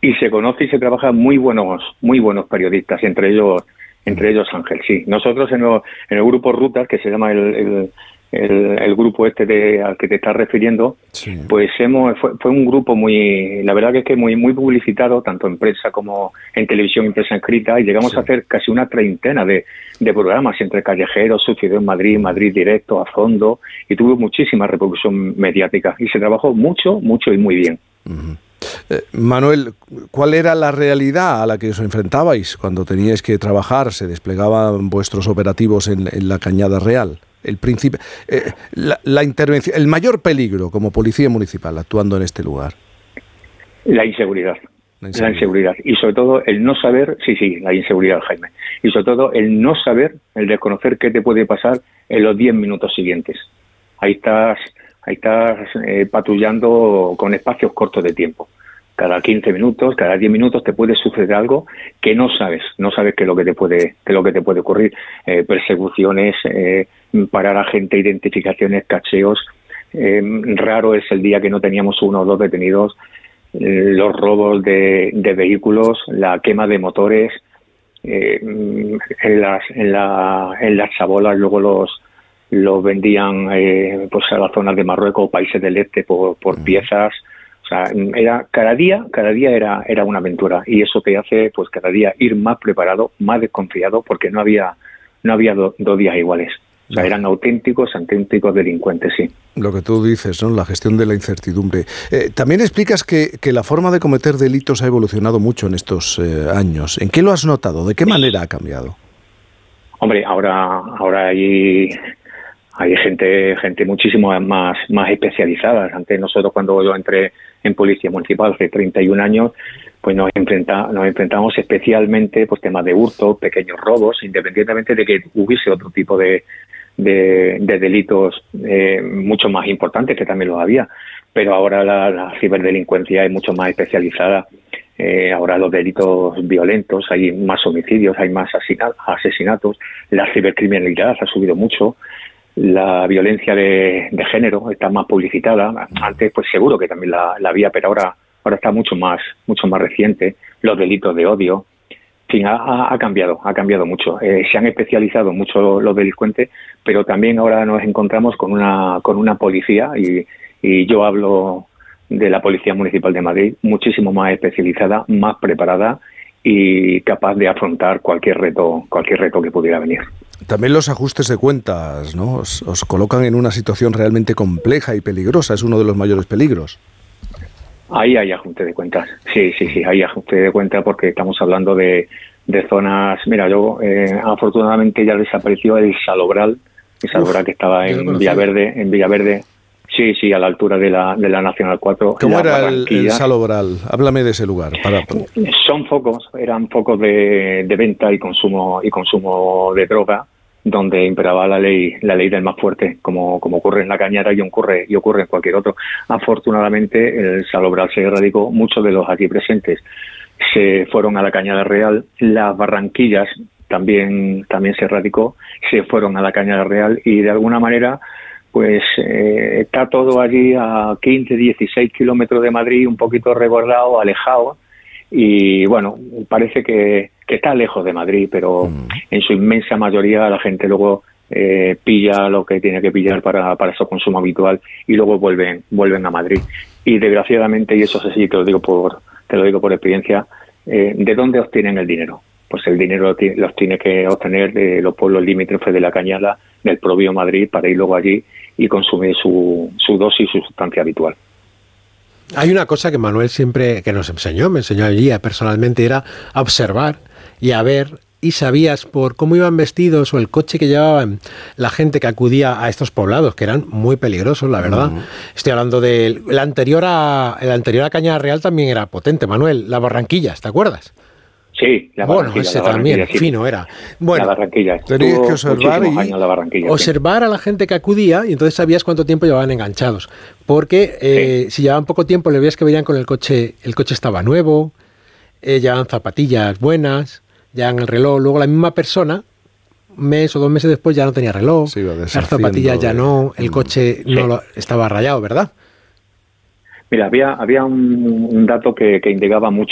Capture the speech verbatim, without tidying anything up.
y se conoce y se trabaja muy buenos, muy buenos periodistas, entre ellos, entre ellos Ángel, sí. Nosotros en, lo, en el grupo Rutas, que se llama el, el, el, el grupo este de, al que te estás refiriendo, sí. pues hemos fue, fue un grupo muy, la verdad que es que muy, muy publicitado, tanto en prensa como en televisión y prensa escrita, y llegamos sí. a hacer casi una treintena de, de programas entre callejeros, sucedió en Madrid, Madrid Directo, a fondo, y tuvo muchísima repercusión mediática, y se trabajó mucho, mucho y muy bien. Uh-huh. Eh, Manuel, ¿cuál era la realidad a la que os enfrentabais cuando teníais que trabajar? ¿Se desplegaban vuestros operativos en, en la Cañada Real? El principio, eh, la, la intervención, el mayor peligro como policía municipal actuando en este lugar. La inseguridad. La inseguridad. La inseguridad. Y sobre todo el no saber, sí, sí, la inseguridad, Jaime. Y sobre todo el no saber, el desconocer qué te puede pasar en los diez minutos siguientes. Ahí estás... Ahí estás eh, patrullando con espacios cortos de tiempo. Cada quince minutos, cada diez minutos te puede suceder algo que no sabes, no sabes qué es lo que te puede, qué es lo que te puede ocurrir. Eh, persecuciones, eh, parar a gente, identificaciones, cacheos. Eh, raro es el día que no teníamos uno o dos detenidos. Eh, los robos de, de vehículos, la quema de motores, eh, en las, en la, en las chabolas, luego los los vendían eh, pues a las zonas de Marruecos, países del este, por, por uh-huh. piezas. O sea, era cada día, cada día era era una aventura, y eso te hace pues cada día ir más preparado, más desconfiado, porque no había no había do, dos días iguales. O sea, eran auténticos, auténticos delincuentes, sí. Lo que tú dices, ¿no? La gestión de la incertidumbre. Eh, también explicas que, que la forma de cometer delitos ha evolucionado mucho en estos eh, años. ¿En qué lo has notado? ¿De qué manera ha cambiado? Hombre, ahora ahora hay Hay gente gente muchísimo más más especializada. Antes nosotros, cuando yo entré en Policía Municipal hace treinta y un años, pues nos enfrenta, nos enfrentamos especialmente pues temas de hurto, pequeños robos, independientemente de que hubiese otro tipo de, de, de delitos eh, mucho más importantes, que también los había. Pero ahora la, la ciberdelincuencia es mucho más especializada. Eh, ahora los delitos violentos, hay más homicidios, hay más asesinatos. La cibercriminalidad ha subido mucho. La violencia de, de género está más publicitada. Antes, pues seguro que también la, la había, pero ahora ahora está mucho más mucho más reciente. Los delitos de odio, en fin, ha, ha cambiado, ha cambiado mucho. Eh, se han especializado mucho los delincuentes, pero también ahora nos encontramos con una con una policía, y, y yo hablo de la Policía Municipal de Madrid, muchísimo más especializada, más preparada y capaz de afrontar cualquier reto cualquier reto que pudiera venir. También los ajustes de cuentas, ¿no? Os, os colocan en una situación realmente compleja y peligrosa. Es uno de los mayores peligros. Ahí hay ajuste de cuentas. Sí, sí, sí, hay ajuste de cuentas, porque estamos hablando de, de zonas... Mira, yo eh, afortunadamente ya desapareció el Salobral, el Salobral Uf, que estaba en Villaverde, en Villaverde. Sí, sí, a la altura de la de la Nacional cuatro. ¿Cómo era el, el Salobral? Háblame de ese lugar. Para... Son focos, eran focos de, de venta y consumo y consumo de droga, donde imperaba la ley la ley del más fuerte, como como ocurre en la Cañada y ocurre y ocurre en cualquier otro. Afortunadamente el Salobral se erradicó, muchos de los aquí presentes se fueron a la Cañada Real, las Barranquillas también también se erradicó, se fueron a la Cañada Real, y de alguna manera pues eh, está todo allí a quince, dieciséis kilómetros de Madrid, un poquito resguardado, alejado, y bueno, parece que, que está lejos de Madrid, pero mm. en su inmensa mayoría la gente luego eh, pilla lo que tiene que pillar para, para su consumo habitual, y luego vuelven vuelven a Madrid. Y desgraciadamente, y eso sí te lo digo por te lo digo por experiencia, eh, ¿de dónde obtienen el dinero? Pues el dinero los tiene que obtener de los pueblos limítrofes de la Cañada, del propio Madrid, para ir luego allí y consumir su, su dosis, su sustancia habitual. Hay una cosa que Manuel siempre que nos enseñó, me enseñó allí personalmente, era a observar y a ver, y sabías por cómo iban vestidos o el coche que llevaban la gente que acudía a estos poblados, que eran muy peligrosos, la verdad. Uh-huh. Estoy hablando de la anterior a la anterior a Cañada Real, también era potente, Manuel, la Barranquillas, ¿te acuerdas? Sí, la Bueno, ese la también, sí. fino era. Bueno, la Barranquilla. Tenías que observar, y, años la Barranquilla, observar sí. a la gente que acudía, y entonces sabías cuánto tiempo llevaban enganchados. Porque eh, sí. si llevaban poco tiempo, le veías que veían con el coche, el coche estaba nuevo, eh, llevaban zapatillas buenas, llevaban el reloj. Luego la misma persona, un mes o dos meses después, ya no tenía reloj, sí, las zapatillas ya de... no, el coche sí. no lo, estaba rayado, ¿verdad? Mira, había, había un, un dato que, que indicaba mucho